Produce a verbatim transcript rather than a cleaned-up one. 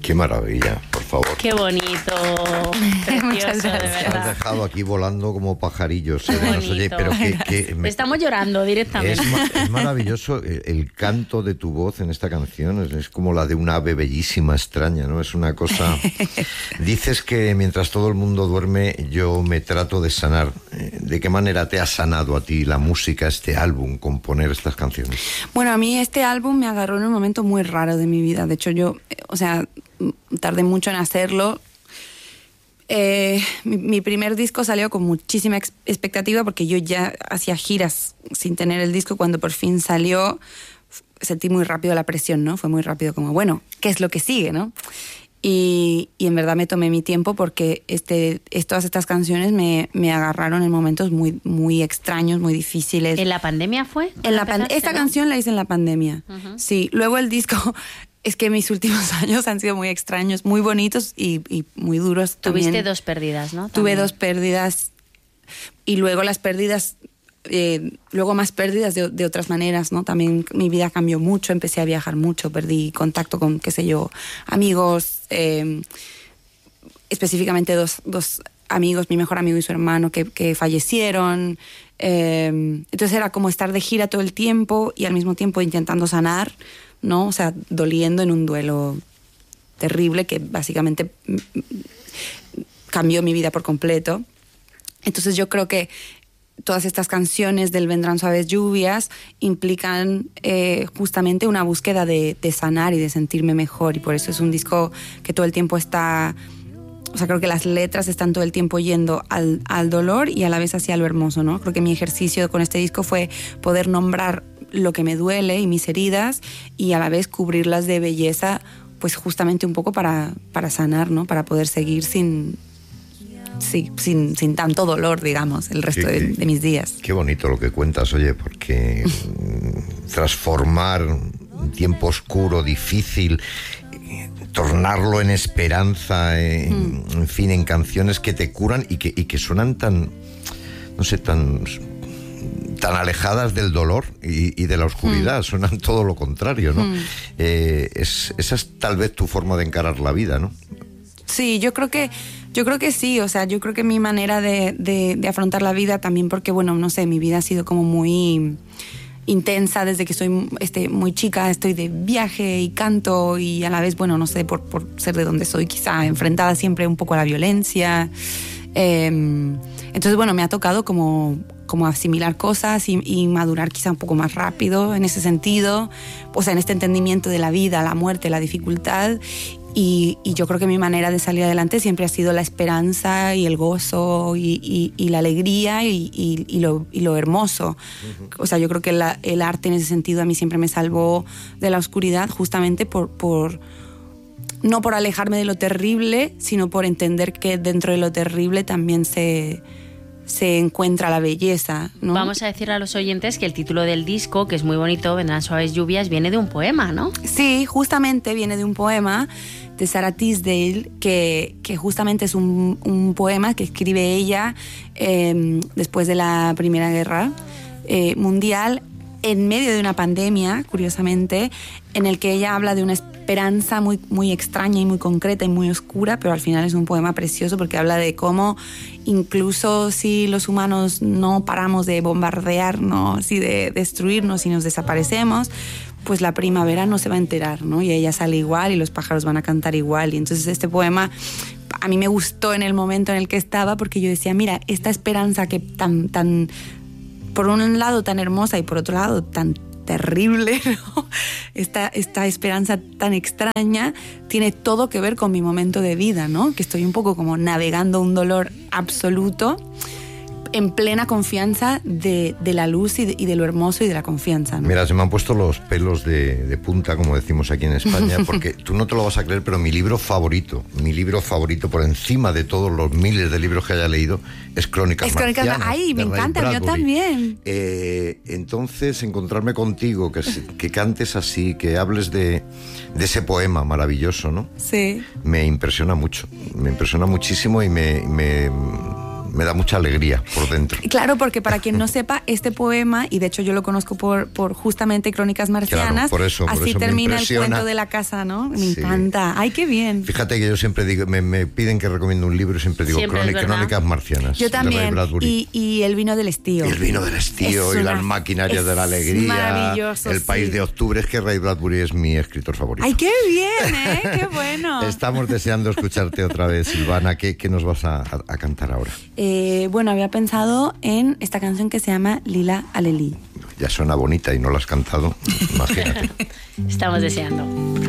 Qué maravilla, por favor. Qué bonito. Precioso, de verdad. Te has dejado aquí volando como pajarillos. ¿eh? Nos oye, pero que, que me... Estamos llorando directamente. Es, es maravilloso el, el canto de tu voz en esta canción. Es, es como la de un ave bellísima, extraña, ¿no? Es una cosa... Dices que mientras todo el mundo duerme, yo me trato de sanar. ¿De qué manera te ha sanado a ti la música, este álbum, componer estas canciones? Bueno, a mí este álbum me agarró en un momento muy raro de mi vida. De hecho, yo, o sea, tardé mucho en hacerlo. Eh, mi, mi primer disco salió con muchísima ex- expectativa porque yo ya hacía giras sin tener el disco. Cuando por fin salió, sentí muy rápido la presión, ¿no? Fue muy rápido como, bueno, ¿qué es lo que sigue, no? Y, y en verdad me tomé mi tiempo porque este, es, todas estas canciones me, me agarraron en momentos muy, muy extraños, muy difíciles. ¿En la pandemia fue? En la pan- esta ¿no? canción la hice en la pandemia. Uh-huh. Sí, luego el disco... Es que mis últimos años han sido muy extraños, muy bonitos y, y muy duros también. Tuviste dos pérdidas, ¿no? Tuve También. dos pérdidas y luego las pérdidas, eh, luego más pérdidas de, de otras maneras, ¿no? También mi vida cambió mucho, empecé a viajar mucho, perdí contacto con, qué sé yo, amigos, eh, específicamente dos, dos amigos, mi mejor amigo y su hermano que, que fallecieron. Eh, entonces era como estar de gira todo el tiempo y al mismo tiempo intentando sanar, ¿no? O sea, doliendo en un duelo terrible que básicamente cambió mi vida por completo. Entonces yo creo que todas estas canciones del Vendrán Suaves Lluvias implican eh, justamente una búsqueda de, de sanar y de sentirme mejor, y por eso es un disco que todo el tiempo está... O sea, creo que las letras están todo el tiempo yendo al, al dolor y a la vez hacia lo hermoso, ¿no? Creo que mi ejercicio con este disco fue poder nombrar lo que me duele y mis heridas y a la vez cubrirlas de belleza, pues justamente un poco para, para sanar, ¿no? Para poder seguir sin, sí, sin, sin tanto dolor, digamos, el resto qué, de, de mis días. Qué bonito lo que cuentas, oye, porque transformar un tiempo oscuro, difícil, tornarlo en esperanza, eh, mm. en fin, en canciones que te curan y que, y que suenan tan, no sé, tan... tan alejadas del dolor y, y de la oscuridad, mm. suenan todo lo contrario, ¿no? Mm. Eh, es, esa es tal vez tu forma de encarar la vida, ¿no? Sí, yo creo que yo creo que sí, o sea, yo creo que mi manera de, de, de afrontar la vida también, porque, bueno, no sé, mi vida ha sido como muy intensa desde que soy este, muy chica, estoy de viaje y canto y a la vez, bueno, no sé, por, por ser de donde soy, quizá enfrentada siempre un poco a la violencia. Eh, entonces, bueno, me ha tocado como... como asimilar cosas y, y madurar quizá un poco más rápido en ese sentido, o sea, en este entendimiento de la vida, la muerte, la dificultad, y, y yo creo que mi manera de salir adelante siempre ha sido la esperanza y el gozo y, y, y la alegría y, y, y, lo, y lo hermoso. Uh-huh. O sea, yo creo que la, el arte en ese sentido a mí siempre me salvó de la oscuridad justamente por... por no por alejarme de lo terrible, sino por entender que dentro de lo terrible también se... se encuentra la belleza, ¿no? Vamos a decir a los oyentes que el título del disco, que es muy bonito, Vendrán Suaves Lluvias, viene de un poema, ¿no? Sí, justamente viene de un poema de Sarah Tisdale, que, que justamente es un, un poema que escribe ella eh, después de la Primera Guerra eh, Mundial, en medio de una pandemia, curiosamente, en el que ella habla de una esperanza muy, muy extraña y muy concreta y muy oscura, pero al final es un poema precioso porque habla de cómo incluso si los humanos no paramos de bombardearnos y de destruirnos y nos desaparecemos, pues la primavera no se va a enterar, ¿no? Y ella sale igual y los pájaros van a cantar igual. Y entonces este poema a mí me gustó en el momento en el que estaba porque yo decía, mira, esta esperanza que tan... tan por un lado tan hermosa y por otro lado tan terrible, ¿no? Esta, esta esperanza tan extraña tiene todo que ver con mi momento de vida, ¿no? Que estoy un poco como navegando un dolor absoluto en plena confianza de, de la luz y de, y de lo hermoso y de la confianza, ¿no? Mira, se me han puesto los pelos de, de punta, como decimos aquí en España, porque tú no te lo vas a creer, pero mi libro favorito, mi libro favorito por encima de todos los miles de libros que haya leído, es Crónicas es Crónicas Marcianas. Ay, me encanta, yo también. Eh, entonces, encontrarme contigo, que, que cantes así, que hables de, de ese poema maravilloso, ¿no? Sí. Me impresiona mucho, me impresiona muchísimo y me... me me da mucha alegría por dentro. Claro, porque para quien no sepa, este poema, y de hecho yo lo conozco por, por justamente Crónicas Marcianas, claro, por eso, por así eso termina el cuento de la casa, ¿no? Me sí. encanta. ¡Ay, qué bien! Fíjate que yo siempre digo, me, me piden que recomiendo un libro y siempre digo siempre Crónicas, Crónicas Marcianas. Yo también. Y, y El vino del estío. Y El vino del estío es y una, Las maquinarias de la alegría. Maravilloso. El país sí. de octubre. Es que Ray Bradbury es mi escritor favorito. ¡Ay, qué bien, eh! ¡Qué bueno! Estamos deseando escucharte otra vez, Silvana. ¿Qué, qué nos vas a, a, a cantar ahora? Eh, bueno, había pensado en esta canción que se llama Lila Alelí. Ya suena bonita y no la has cantado. Imagínate. Estamos deseando.